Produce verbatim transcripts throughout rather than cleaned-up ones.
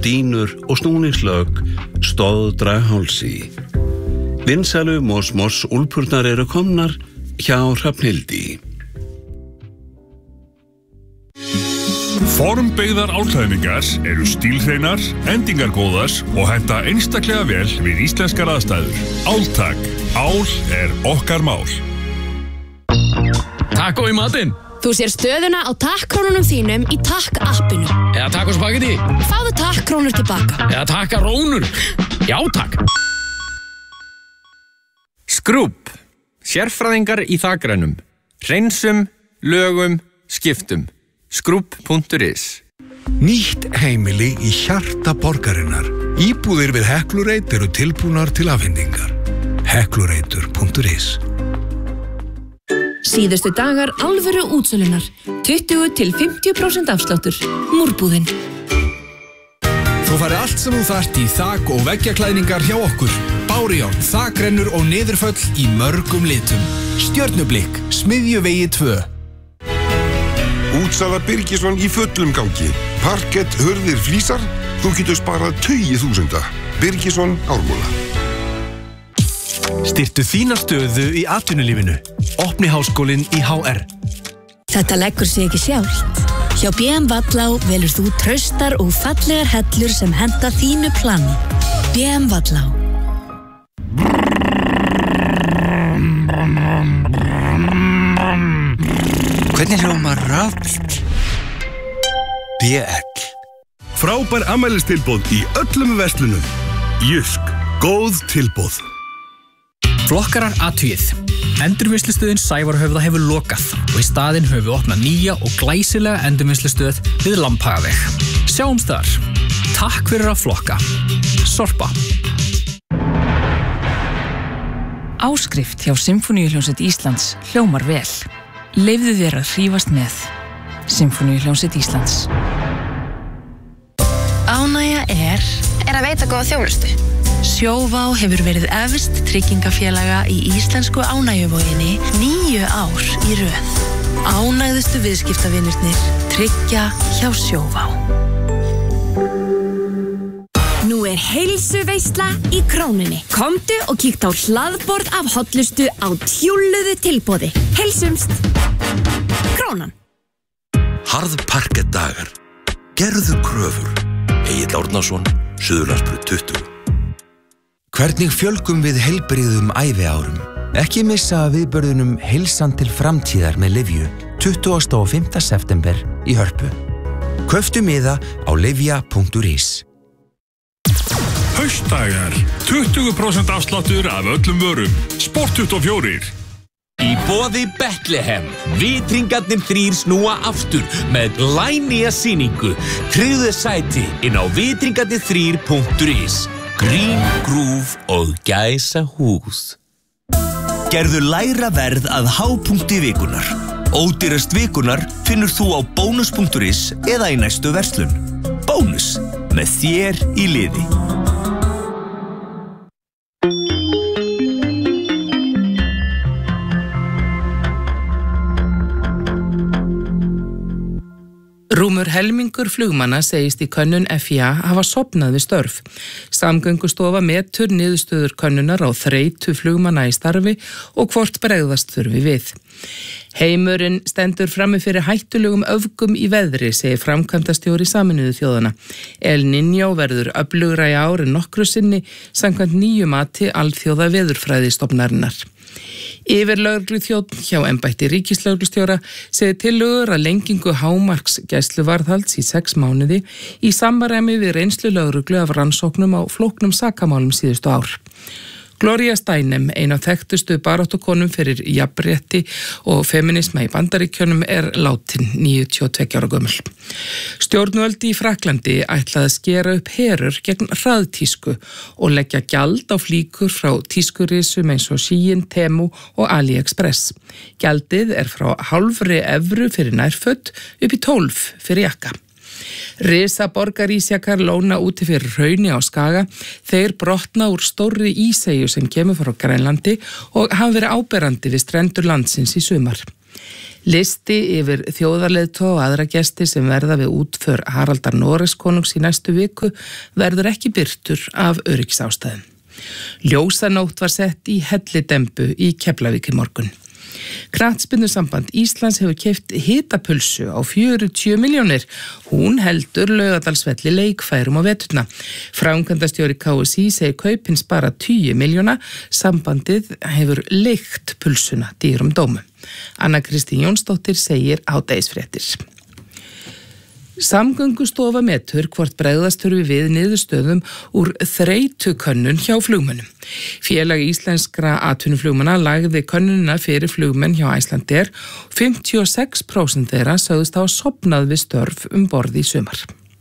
dýnur og snúningslög stóðdra hálsi. Vinsælu Mos Mos úlpurnar eru komnar hjá Hrafnhildi. Formbyggðar álklæðningar eru stílhreinar, endingargóðar og henta einstaklega vel við íslenskar aðstæður. Áltak. Ál er okkar mál. Taco í matinn. Þú sér stöðuna á takkrónunum þínum í takk-appinu. Eða taco spagetti. Fáðu takkrónur tilbaka. Eða takkarónur. Já, takk. Skrúp. Sérfræðingar í þakrænum. Hreinsum, lögum, skiptum. skrúp punktur is. Nýtt heimili í hjarta borgarinnar. Íbúðir við Heklureitt eru tilbúnar til afhendingar. heklureitur punktur is. Síðustu dagar alvöru útsölunar. tuttugu til fimmtíu prósent afsláttur. Múrbúðin. Þú fari allt sem þú þarft í þak- og veggjaklæðningar hjá okkur. Bárujárn, þakrennur og niðurföll í mörgum litum. Stjörnublikk, Smiðjuvegi tvö. Útsala Birgisson í fullum gangi. Parkett, hurðir, flísar. Þú getur sparað tugi þúsunda. Birgisson Ármúla. Styrktu þína stöðu í atvinnulífinu. Opni háskólinn í H R. Þetta leggur sig ekki sjálft. Hjá B M Vallá velur þú traustar og fallegar hellur sem henta þínu plani. B M Vallá. Hvernig hljómar rafbíll? B L. Frábær afmælistilboð í öllum verslunum. Jysk, góð tilboð. Flokkarar athugið. Endurvinnslustöðin Sævarhöfða hefur lokað og í staðinn höfum við opnað nýja og glæsilega endurvinnslustöð við Lambhagaveg. Sjáumst þar. Takk fyrir að flokka. Sorpa. Áskrift hjá Sinfóníuhljómsveit Íslands hljómar vel. Leyfðu þér að hrífast með. Sinfóníuhljómsveit Íslands. Ánægja er er að veita góða þjónustu. Sjóvá hefur verið efst tryggingafélaga í íslensku ánægjuvoginni níu ár í röð. Ánægðustu viðskiptavinirnir tryggja hjá Sjóvá. Nú er heilsuveisla í Krónunni. Komdu og kíktu á hlaðborð af hollustu á tjúlluðu tilboði. Heilsumst! Krónan. Harðparkettdagar. Gerðu kröfur. Egill Árnason, Suðurlandsbraut tuttugu. Hvernig fjölgum við heilbrigðum æviárum? Ekki missa viðburðunum Heilsan til framtíðar með Lyfju tuttugasta og fimmta september í Hörpu. Kauftu miða á lyfja punktur is. Haustdagar. tuttugu prósent afsláttur af öllum vörum. Sport tuttugu og fjórir. Í boði Bethlehem. Vitringarnir þrír snúa aftur með glænýja sýningu. Tryggðu sæti inn á vitringarnir þrír punktur is. Grín, grúf og gæsa hús. Gerðu lægra verð að hápunkti vikunar. Ódýrast vikunar finnur þú á bónus punktur is eða í næstu verslun. Bónus, með þér í liði. Rúmur helmingur flugmanna segist í könnun F I A hafa sofnað við störf. Samgöngustofa metur niðurstöður könnunar á þreytu flugmanna í starfi og hvort bregðast þurfi við. Heimurinn stendur frammi fyrir hættulegum öfgum í veðri, segir framkvæmdastjóri Sameinuðu þjóðanna. El Niño verður öflugra í ár en nokkru sinni samkvæmt nýju mati alþjóða veðurfræðistofnunarinnar. Yfirlögregluþjónn hjá embætti ríkislögreglustjóra segir tillögur að lengingu hámarks gæsluvarðhalds í sex mánuði í samræmi við reynslu lögreglu af rannsóknum á flóknum sakamálum síðustu ár. Gloria Steinem, ein af þekktustu baráttukonum fyrir jafnrétti og feminisma í Bandaríkjunum, er látin níutíu og tveggja ára gömul. Stjórnvöld í Frakklandi ætlaði að skera upp herur gegn hraðtísku og leggja gjald á flíkur frá tískurisum eins og Shein, Temu og AliExpress. Gjaldið er frá hálfri evru fyrir nærföt upp í tólf fyrir jakka. Risa borgarísjakar lóna úti fyrir hrauni á Skaga. Þeir brotna úr stórri íseyju sem kemur frá Grænlandi og hafa verið áberandi við strendur landsins í sumar. Listi yfir þjóðarleiðtoga og aðra gesti sem verða við útför Haraldar Noregskonungs í næstu viku verður ekki birtur af öryggisástæðum. Ljósanótt var sett í Hellidembu í Keflavík í morgun. Knattspyrnusamband Íslands hefur keypt hitapulsu á fjörutíu milljónir. Hún heldur Laugardalsvelli leikfærum á veturna. Framkvæmdastjóri K S í segir kaupin spara tíu milljóna. Sambandið hefur leigt pulsuna dýrum dómum. Anna Kristín Jónsdóttir segir hádegisfréttir. Samgöngustofa metur hvort bregðast þurfi við niðurstöðum úr þreytukönnun hjá flugmönnum. Félag íslenskra atvinnuflugmanna lagði könnunina fyrir flugmenn hjá Icelandair. fimmtíu og sex prósent þeirra sögðust hafa sofnað við störf um borð í sumar.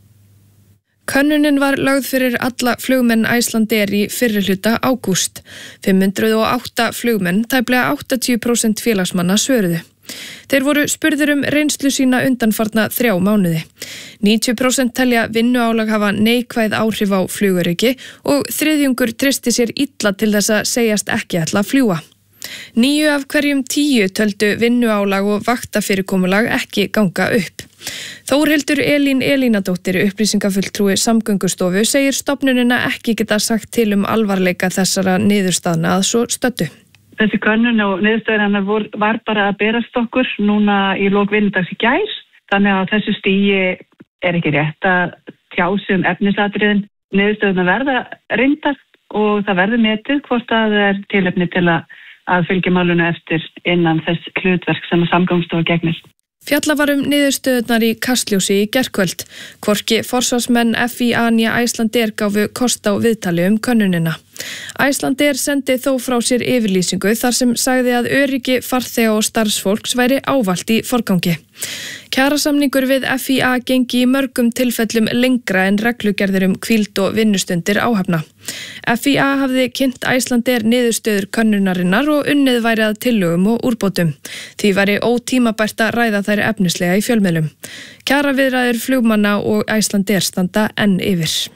Könnunin var lögð fyrir alla flugmenn Icelandair í fyrri hluta ágúst. fimm hundruð og átta flugmenn, tæplega áttatíu prósent félagsmanna svöruðu. Þeir voru spurðir um reynslu sína undanfarna þrjá mánuði. níutíu prósent telja vinnuálag hafa neikvæð áhrif á flugöryggi og þriðjungur treysti sér illa til þess að segjast ekki ætla að fljúga. Níu af hverjum tíu töldu vinnuálag og vaktafyrirkomulag ekki ganga upp. Þórhildur Elín Elínadóttir, upplýsingafulltrúi Samgöngustofu, segir stofnunina ekki geta sagt til um alvarleika þessara niðurstaðna að svo stöddu. Þessi könnun og niðurstöðurinnar var bara að berast okkur núna í lok vinnudags í gær, þannig að þessu stigi er ekki rétt að tjási um efnisatriðin. Niðurstöðurnar verða reyndar og það verður metið hvort að það er tilefni til að, að fylgja málunu eftir innan þess hlutverk sem Samgöngustofa gegnir. Fjalla var um niðurstöðurnar í Kastljósi í gærkvöld. Hvorki forsvarsmenn F I A né Icelandair gáfu kost á viðtali um könnunina. Icelandair sendi þó frá sér yfirlýsingu þar sem sagði að öryggi farþega og starfsfólks væri ávallt í forgangi. Kjarasamningur við F I A gengi í mörgum tilfellum lengra en reglugerðir um hvíld og vinnustundir áhafna. F I A hafði kynnt Icelandair niðurstöður könnunarinnar og unnið væri að tillögum og úrbótum. Því væri ótímabært að ræða þær efnislega í fjölmiðlum. Kjaraviðræður flugmanna og Icelandair standa enn yfir.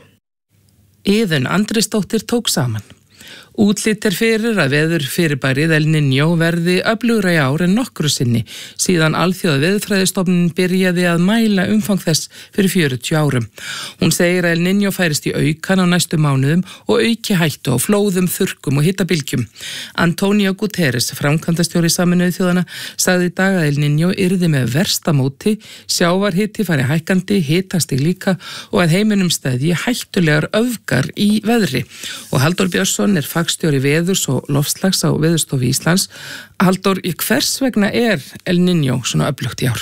Iðunn Andrisdóttir tók saman. Útlit er fyrir að veður fyrirbærið El Niño verði öflugra í ár en nokkru sinni síðan alþjóða veðurfræðistofnunin byrjaði að mæla umfang þess fyrir fjörutíu árum. Hún segir að El Niño færist í aukan á næstu mánuðum og auki hættu á flóðum, þurrkum og hitabylgjum. Antonio Guterres, framkvæmdastjóri Sameinuðu þjóðanna, sagði í dag að El Niño yrði með versta móti, sjávarhiti fari hækkandi, hitastig líka og að heiminum stæði hættulegar öfgar í veðri. Og Halldór Björnsson er fagstjóri veðurs og loftslags á Veðurstofu Íslands. Halldór, hvers vegna er El Niño svona öflugt í ár?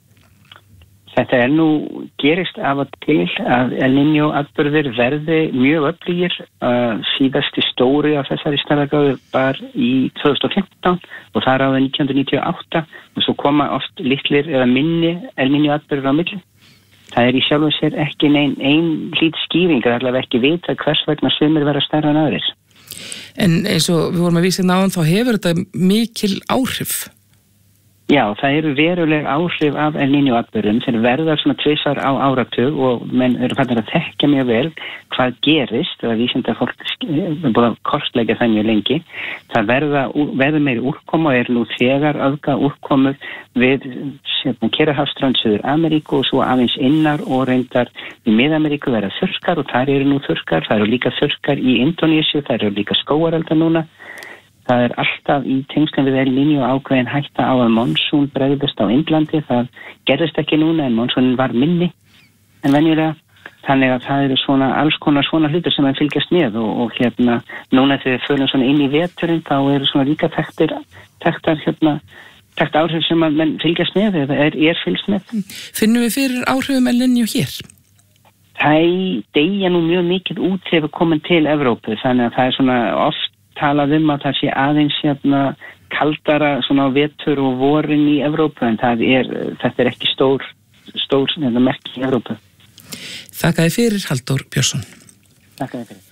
Þetta er nú gerist af og til að El Niño atburðir verði mjög öflugir. Uh, síðasti stóri af þessari stærðargráðu var í tvö þúsund og fimmtán og það er árið nítján hundruð níutíu og átta og svo koma oft litlir eða minni El Niño atburðir á milli. Það er í sjálfu sér ekki nein ein hlýt skýring, það er allavega ekki vita hvers vegna sumir vera stærra en aðrir. En eins og við vorum að vísa náðan þá hefur þetta mikil áhrif. Já, það eru veruleg áhrif af El Niño atburðum þeir verða svona tvisvar á áratug og menn eru fannir að þekka mjög vel hvað gerist, það vísindar fólk er búið að kortleggja það mjög lengi. Það verða, verða meiri úrkoma og er nú þegar öfga úrkomu við Kyrrahafsströnd Suður Ameríku og svo aðeins innar og reyndar í Mið-Ameríku verða þurrkar og þar eru nú þurrkar, það eru líka þurrkar í Indónesíu, það eru líka skógareldar núna. Það er alltaf í tengslum við El Niño ákveðin hætta á að monsún bregðist á Indlandi. Það gerðist ekki núna en monsúnin var minni en venjulega. Þannig að það eru svona alls konar svona hlutir sem að fylgjast með og, og hérna núna þegar við fölum svona inn í veturinn þá eru svona líka þekktir, þekktar hérna, þekkt áhrif sem að menn fylgjast með eða er, er fylgst með. Finnum við fyrir áhrifum El Niño hér? Það deyja nú mjög mikið út þegar við komum til Evrópu þannig að það er svona oft talað um að það sé aðeins hérna kaldara svona á vetur og vorin í Evrópu en það er, þetta er ekki stór, stór hérna, merki í Evrópu. Þakkaði fyrir Halldór Björnsson. Þakkaði fyrir.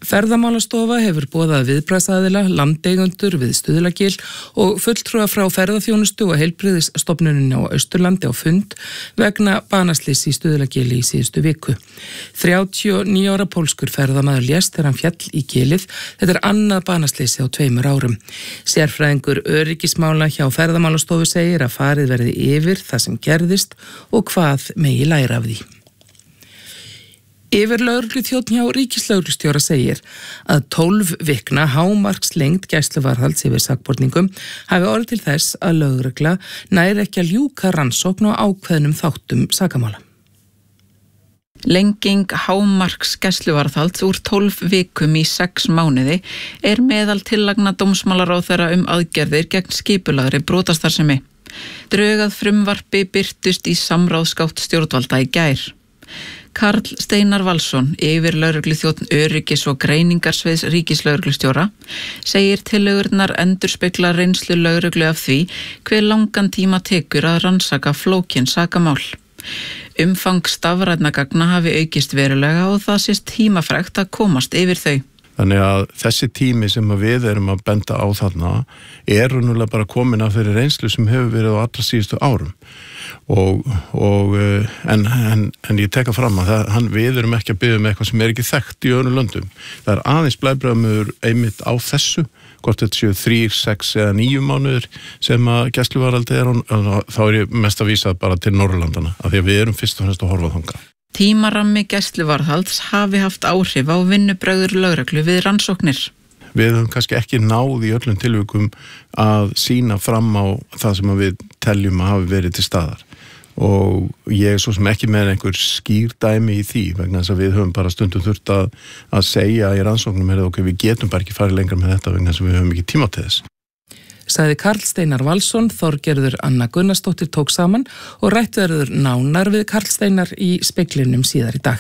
Ferðamálastofa hefur boðað viðbragðsaðila, landeigendur við Stuðlagil og fulltrúa frá ferðaþjónustu og heilbrigðisstofnuninni á Austurlandi á fund vegna banaslyss í Stuðlagili í síðustu viku. þrjátíu og níu ára pólskur ferðamaður lést þegar hann fjall í gilið. Þetta er annað banaslysi á tveimur árum. Sérfræðingur öryggismála hjá Ferðamálastofu segir að farið verði yfir það sem gerðist og hvað megi læra af því. Yfirlögregluþjónn hjá ríkislögreglustjóra segir að tólf vikna hámarkslengd gæsluvarðhalds yfir sakborningum hafi orðið til þess að lögregla nær ekki að ljúka rannsókn og ákveðnum þáttum sakamála. Lenging hámarks gæsluvarðhalds úr tólf vikum í sex mánuði er meðal tillagna dómsmálaráðherra um aðgerðir gegn skipulagðri brotastarfsemi. Drög að frumvarpi birtust í samráðsgátt stjórnvalda í gær. Karl Steinar Valsson, yfirlögregluþjónn öryggis- og greiningarsviðs ríkislögreglustjóra, segir tillögurnar endurspegla reynslu lögreglu af því hve langan tíma tekur að rannsaka flókin sakamál. Umfang stafrænna gagna hafi aukist verulega og það sést tímafrekt að komast yfir þau. Þannig að þessi tími sem við erum að benda á þarna er raunverulega bara komin af þeirri reynslu sem hefur verið á allra síðustu árum. Og, og, en, en, en ég teka fram að það, hann, við erum ekki að biðja um eitthvað sem er ekki þekkt í öðrum löndum. Það er aðeins blæbrigðamur einmitt á þessu, hvort þetta séu þrír, sex eða níu mánuður sem að gæsluvarðhaldi er, þá er ég mest að vísa bara til Norrlandana, af því að við erum fyrst og fremst að horfa þangað. Tímarammi gæsluvarðhalds hafi haft áhrif á vinnubrögður lögreglu við rannsóknir. Við höfum kannski ekki náð í öllum tilvikum að sýna fram á það sem við teljum að hafi verið til staðar. Og ég er svo sem ekki með einhver skýr dæmi í því vegna þess að við höfum bara stundum þurft að, að segja í rannsóknum er það okkur, við getum bara ekki farið lengra með þetta vegna þess að við höfum ekki tíma til þess. Sagði Karl Steinar Valsson, Þorgerður Anna Gunnarsdóttir tók saman og rætt verður nánar við Karl Steinar í speglinum síðar í dag.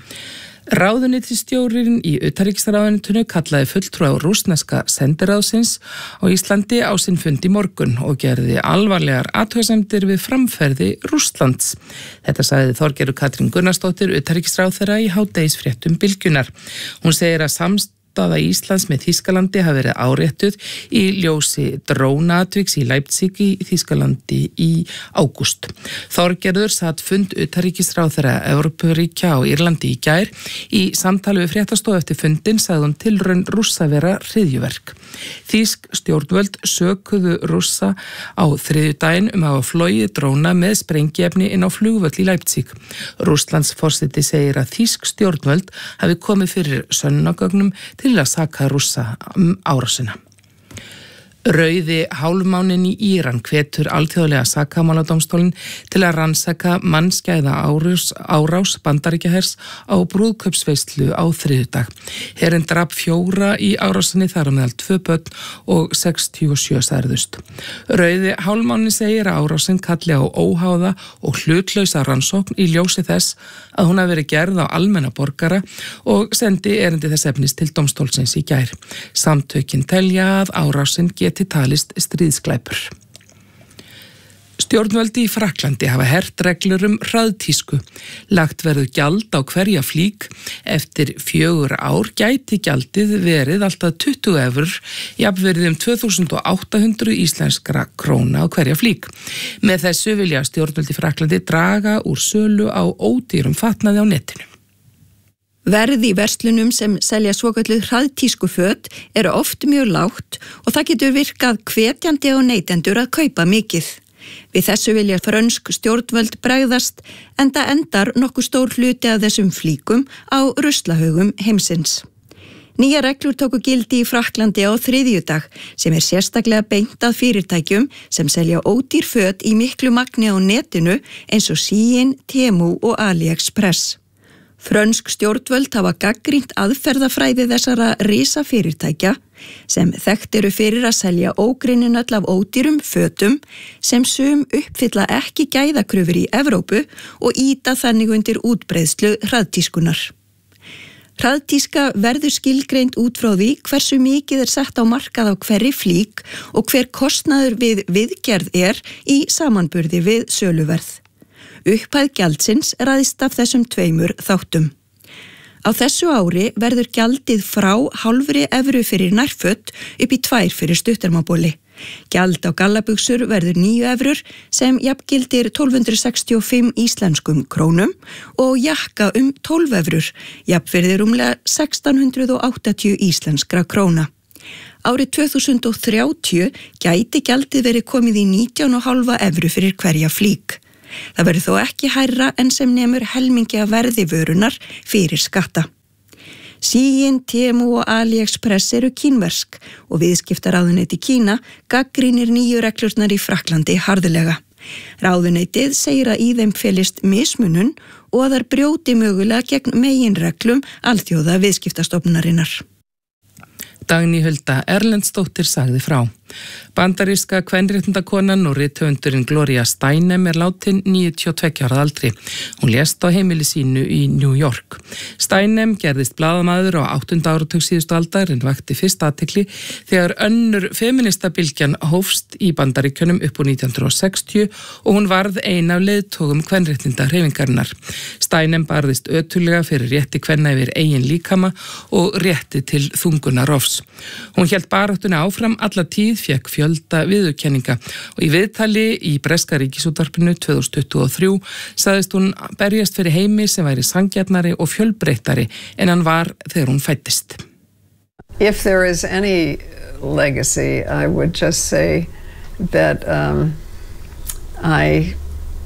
Ráðuneytisstjórinn í utanríkisráðuneytinu kallaði fulltrúa rússneska sendiráðsins á Íslandi á sinn fund í morgun og gerði alvarlegar athugasemdir við framferði Rússlands. Þetta sagði Þorgerður Katrín Gunnarsdóttir utanríkisráðherra í hádegisfréttum Bylgjunnar. Hún segir að samst Staða Íslands með Þýskalandi hafi verið áréttuð í ljósi drónaatviks í Leipzig í Þýskalandi í ágúst. Þorgerður satt fund utanríkisráðherra Evrópuríkja á Írlandi í gær. Í samtali við fréttastofu eftir fundin sagði hún tilraun Rússa vera hryðjuverk. Þýsk stjórnvöld sökuðu Rússa á þriðjudaginn um að hafa flogið dróna með sprengiefni inn á flugvöll í Leipzig. Rússlands forseti segir að þýsk stjórnvöld hafi komið fyrir sönnunargögnum til að saka Rússa um árásina. Rauði hálfmáninn í Íran hvetur alþjóðlega sakamáladómstólinn til að rannsaka mannskæða árás, árás Bandaríkjahers á brúðkaupsveislu á þriðjudag. Herinn drap fjóra í árásinni þar á meðal tvö börn og sextíu og sjö særðust. Rauði hálfmáninn segir að árásin kalli á óháða og hlutlausa rannsókn í ljósi þess að hún hafi verið gerð á almenna borgara og sendi erindi þess efnis til dómstólsins í gær. Samtökin telja að árásin geti til talist stríðsglæpur. Stjórnvöldi í Frakklandi hafa hert reglur um hraðtísku. Lagt verður gjald á hverja flík. Eftir fjögur ár gæti gjaldið verið alltaf tuttugu evrur, jafnverið um tvö þúsund átta hundruð íslenskra króna á hverja flík. Með þessu vilja stjórnvöldi í Frakklandi draga úr sölu á ódýrum fatnaði á netinu. Verð í verslunum sem selja svokölluð hraðtískuföt eru oft mjög lágt og það getur virkað hvetjandi á neytendur að kaupa mikið. Við þessu vilja frönsk stjórnvöld bregðast enda endar nokkuð stór hluti af þessum flíkum á ruslahaugum heimsins. Nýja reglur tóku gildi í Frakklandi á þriðjudag sem er sérstaklega beint að fyrirtækjum sem selja ódýr föt í miklu magni á netinu eins og Shein, Temu og AliExpress. Frönsk stjórnvöld hafa gagnrýnt aðferðafræði þessara risafyrirtækja sem þekkt eru fyrir að selja ógrynnin öll af ódýrum fötum sem sum uppfylla ekki gæðakröfur í Evrópu og ýta þannig undir útbreiðslu hraðtískunar. Hraðtíska verður skilgreind út frá því hversu mikið er sett á markað á hverri flík og hver kostnaður við viðgerð er í samanburði við söluverð. Upphæð gjaldsins ræðist af þessum tveimur þáttum. Á þessu ári verður gjaldið frá hálfri evru fyrir nærföt upp í tvær fyrir stuttermabóli. Gjald á gallabuxur verður níu evrur sem jafngildir tólf hundruð sextíu og fimm íslenskum krónum og jakka um tólf evrur, jafnvirði rúmlega sextán hundruð áttatíu íslenskra króna. Árið tvö þúsund og þrjátíu gæti gjaldið verið komið í nítján og hálfa evru fyrir hverja flík. Það verður þó ekki hærra en sem nemur helmingi að verði vörunar fyrir skatta. Shein, Temu og AliExpress eru kínversk og viðskiptaráðuneyti Kína gagnrýnir nýju reglurnar í Frakklandi harðlega. Ráðuneytið segir að í þeim felist mismunun og að þær brjóti mögulega gegn meginreglum alþjóða viðskiptastofnunarinnar. Dagný Hulda Erlendsdóttir sagði frá. Bandaríska kvenréttindakonan og rithöfundurinn Gloria Steinem er látin níutíu og tveggja ára aldri. Hún lést á heimili sínu í New York. Steinem gerðist blaðamaður á áttunda áratug síðustu aldar en vakti fyrst athygli þegar önnur feministabylgjan hófst í Bandaríkjunum upp úr nítján hundruð og sextíu og hún varð ein af leiðtogum kvenréttindahreyfingarinnar. Steinem barðist ötullega fyrir rétti kvenna yfir eigin líkama og rétti til þungunarofs. Hún hélt baráttunni áfram alla tíð, fékk fjölda viðurkenninga og í viðtali í breska ríkisútvarpinu tvö þúsund tuttugu og þrjú sagðist hún berjast fyrir heimi sem væri sanngjarnari og fjölbreyttari en hann var þegar hún fæddist. If there is any legacy, I would just say that um, I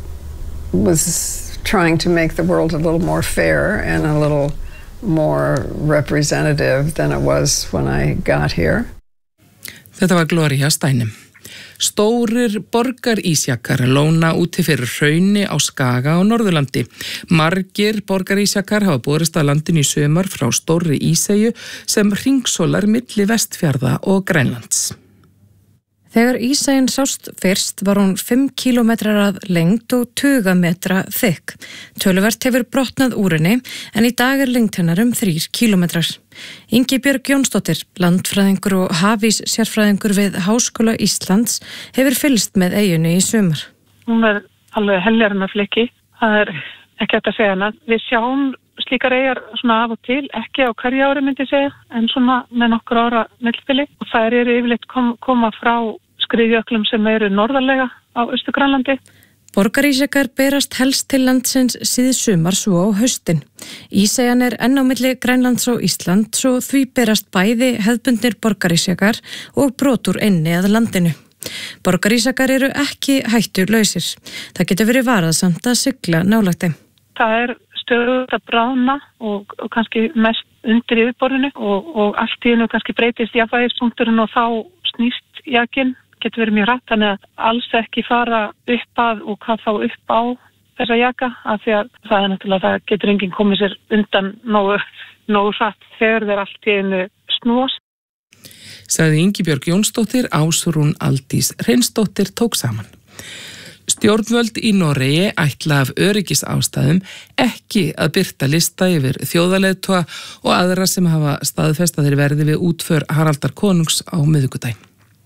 was trying to make the world a little more fair and a little more representative than it was when I got here. Þetta var Gloria Steinem. Stórir borgarísjakar lóna úti fyrir hrauni á Skaga á Norðurlandi. Margir borgarísjakar hafa borist að landinu í sumar frá stórri íseyju sem hringsólar milli Vestfjarða og Grænlands. Þegar ísæin sást fyrst var hún fimm kílómetrar að lengd og tuga metra þykk. Töluvert hefur brotnað úr henni en í dag er lengd hennar um þrír kílómetrar. Ingibjörg Jónsdóttir, landfræðingur og hafís sérfræðingur við Háskóla Íslands, hefur fylgst með eyjunni í sumar. Hún er alveg heljarinn af fliki. Það er ekki hægt að segja hana. Við sjáum slíkar eyjar svona af og til, ekki á hverja ári myndi segja, en svona með nokkur ára millibili. Og þær eru yfirleitt kom, koma frá skriðjöklum sem eru norðarlega á Austur-Grænlandi. Borgarísjakar berast helst til landsins síði sumar svo á haustin. Íseyjan er enn á milli Grænlands og Íslands og því berast bæði hefðbundnir borgarísjakar og brotur inni að landinu. Borgarísjakar eru ekki hættulausir. Það getur verið varasamt að sigla nálægt þeim. Það er stöðugt að bráðna og, og kannski mest undir yfirborðinu og, og allt í hennu kannski breytist jafnvægispunkturinn og þá snýst jakinn. Getur verið mjög rætt, þannig að alls ekki fara upp að og hvað þá upp á þessa jaka, af því að það er náttúrulega, það getur enginn komið sér undan nógu, nógu hratt þegar þeir allt í einu snúast. Sagði Ingibjörg Jónsdóttir, Ásrún Aldís Hreinsdóttir tók saman. Stjórnvöld í Noregi ætla af öryggisástæðum ekki að birta lista yfir þjóðarleiðtoga og aðra sem hafa staðfest að þeir verði við útför Haraldar konungs á miðvikudaginn.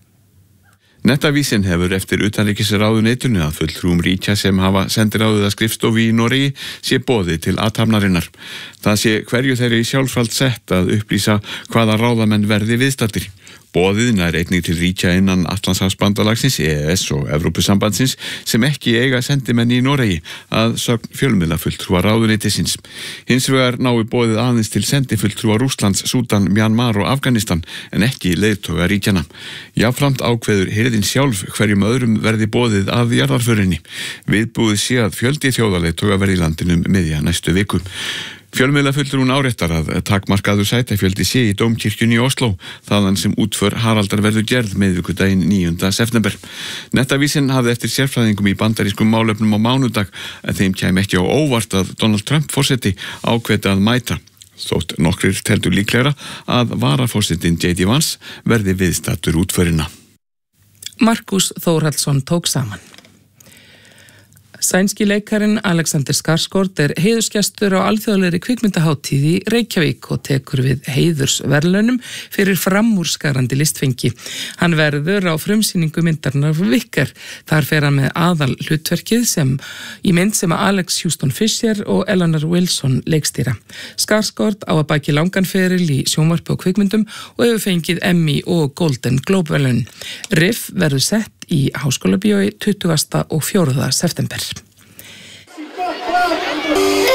Nettavísin hefur eftir utanríkisráðuneytinu að fulltrúum ríkja sem hafa sendiráðið að skrifstofu í Noregi sé boðið til athafnarinnar. Það sé hverju þeirri sjálfsvald sett að upplýsa hvaða ráðamenn verði viðstaddir. Boðið nær einnig til ríkja innan Atlantshafsbandalagsins, E E S og Evrópusambandsins sem ekki eiga sendimenn í Noregi að sögn fjölmiðlafulltrúa ráðuneytisins. Hins vegar nái boðið aðeins til sendifulltrúa Rússlands, Súdan, Mjanmar og Afganistan en ekki leiðtoga ríkjana. Jafnframt ákveður hirðin sjálf hverjum öðrum verði boðið að jarðarförinni. Viðbúið sé að fjöldi þjóðarleiðtoga verði í landinu um miðja næstu viku. Fjölmiðlafulltrúin áréttar að takmarkaður sætafjöldi sé í Dómkirkjunni í Osló, þaðan sem útför Haraldar verður gerð miðvikudaginn níunda september. Nettavísin hafði eftir sérfræðingum í bandarískum málefnum á mánudag að þeim kæmi ekki á óvart að Donald Trump forseti ákveði að mæta. Þótt nokkrir teldu líklegra að varaforsetinn J D Vance verði viðstaddur útförina. Markus Þórhallsson tók saman. Sænski leikarin Alexander Skarsgård er heiðursgestur á alþjóðlegri kvikmyndahátíð í Reykjavík og tekur við heiðursverðlaunum fyrir framúrskarandi listfengi. Hann verður á frumsýningu myndarinnar Wicker. Þar fer hann með aðal hlutverkið sem í mynd sem að Alex Houston Fisher og Eleanor Wilson leikstýra. Skarsgård á að baki langan feril í sjónvarpi og kvikmyndum og hefur fengið Emmy og Golden Globe verðlaun. Riff verður sett í Háskólabíói tuttugasta og fjórða september.